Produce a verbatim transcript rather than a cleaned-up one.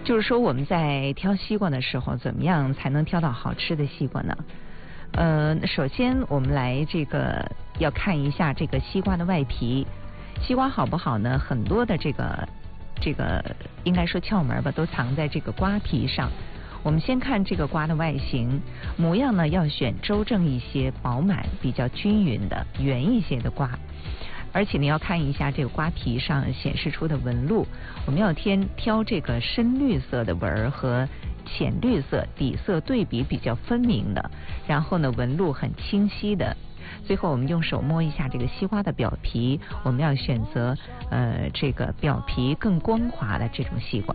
就是说我们在挑西瓜的时候，怎么样才能挑到好吃的西瓜呢？呃，首先我们来这个要看一下这个西瓜的外皮，西瓜好不好呢？很多的这个这个应该说窍门吧，都藏在这个瓜皮上。我们先看这个瓜的外形模样呢，要选周正一些、饱满、比较均匀的、圆一些的瓜。而且你要看一下这个瓜皮上显示出的纹路，我们要挑挑这个深绿色的纹儿和浅绿色底色对比比较分明的，然后呢纹路很清晰的。最后我们用手摸一下这个西瓜的表皮，我们要选择呃这个表皮更光滑的这种西瓜。